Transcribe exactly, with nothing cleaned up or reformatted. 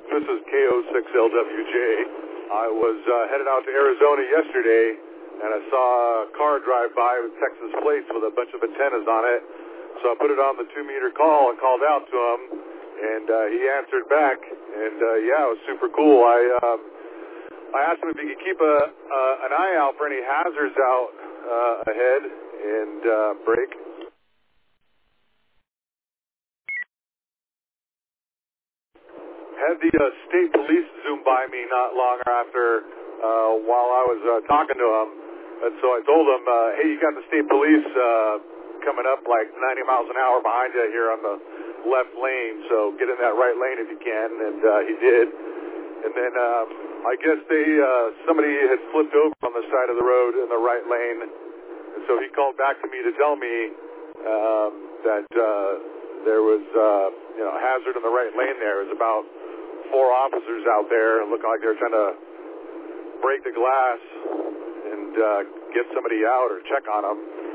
This is K O six L W J. I was uh, headed out to Arizona yesterday, and I saw a car drive by with Texas plates with a bunch of antennas on it. So I put it on the two-meter call and called out to him, and uh, he answered back. And uh, yeah, it was super cool. I um, I asked him if he could keep a uh, an eye out for any hazards out uh, ahead and uh, brake. Had the uh, state police zoom by me not long after uh, while I was uh, talking to him, and so I told him, uh, "Hey, you got the state police uh, coming up like ninety miles an hour behind you here on the left lane, so get in that right lane if you can." And uh, he did. And then um, I guess they uh, somebody had flipped over on the side of the road in the right lane, and so he called back to me to tell me um, that uh, there was uh, you know a hazard in the right lane. There it was about four officers out there looking like they were trying to break the glass and uh, get somebody out or check on them.